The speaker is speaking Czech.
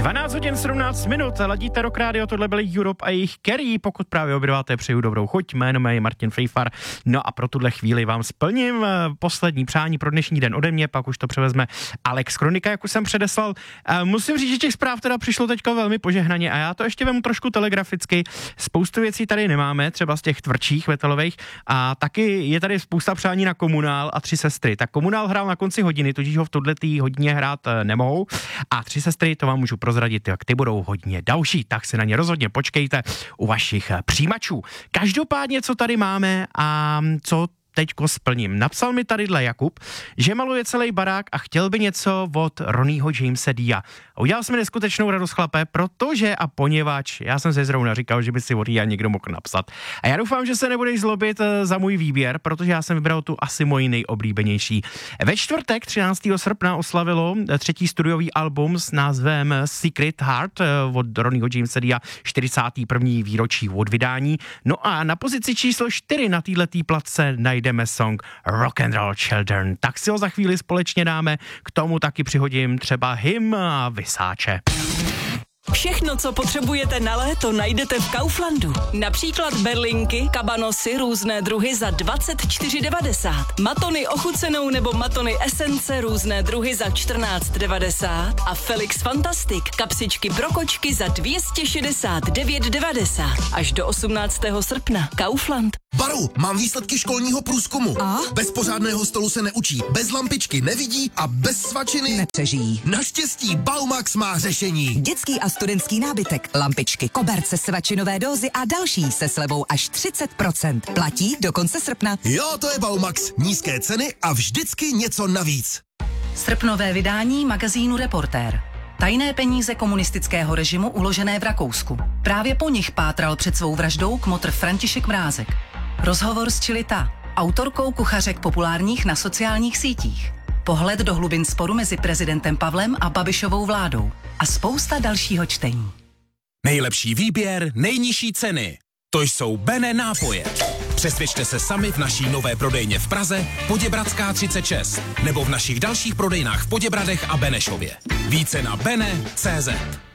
12 hodin 17 minut, ladíte Rock Radio, tohle byly Europe a jejich Kerry, pokud právě obědváte, přeju dobrou chuť, jméno je Martin Frejfar, no a pro tuhle chvíli vám splním poslední přání pro dnešní den ode mě, pak už to převezme Alex Kronika, jak už jsem předeslal. Musím říct, že těch zpráv teda přišlo teďka velmi požehnaně a já to ještě vemu trošku telegraficky, spoustu věcí tady nemáme, třeba z těch tvrdších metalových a taky je tady spousta přání na Komunál a Tři sestry. Tak Komunál hrál na konci hodiny, tudíž ho v tuto hodině hrát nemohou a Tři sestry, to vám můžu prozradit, jak ty budou hodně další, tak si na ně rozhodně počkejte u vašich přijímačů. Každopádně, co tady máme a co teďko splním. Napsal mi tadyhle Jakub, že maluje celý barák a chtěl by něco od Ronnieho Jamesa Dia. Udělal jsem mi neskutečnou radost, chlape, protože a poněvadž já jsem se zrovna říkal, že by si od Dia někdo mohl napsat. A já doufám, že se nebudeš zlobit za můj výběr, protože já jsem vybral tu asi moji nejoblíbenější. Ve čtvrtek 13. srpna oslavilo třetí studiový album s názvem Secret Heart od Ronnieho Jamesa Dia 41. výročí od vydání. No a na pozici číslo 4 na této platce najdeme song Rock and Roll Children. Tak si ho za chvíli společně dáme, k tomu taky přihodím třeba hymn a Vysáče. Všechno, co potřebujete na léto, najdete v Kauflandu. Například berlinky, kabanosy, různé druhy za 24,90. Matony ochucenou nebo matony esence, různé druhy za 14,90. A Felix Fantastic, kapsičky pro kočky za 269,90. Až do 18. srpna. Kaufland. Baru, mám výsledky školního průzkumu. A? Bez pořádného stolu se neučí, bez lampičky nevidí a bez svačiny nepřežijí. Naštěstí Baumax má řešení. Dětský a studentský nábytek, lampičky, koberce, svačinové dózy a další se slevou až 30%. Platí do konce srpna. Jo, to je Baumax. Nízké ceny a vždycky něco navíc. Srpnové vydání magazínu Reportér. Tajné peníze komunistického režimu uložené v Rakousku. Právě po nich pátral před svou vraždou kmotr František Mrázek. Rozhovor s Čilita, autorkou kuchařek populárních na sociálních sítích. Pohled do hlubin sporu mezi prezidentem Pavlem a Babišovou vládou. A spousta dalšího čtení. Nejlepší výběr, nejnižší ceny. To jsou Bene nápoje. Přesvědčte se sami v naší nové prodejně v Praze, Poděbradská 36, nebo v našich dalších prodejnách v Poděbradech a Benešově. Více na bene.cz.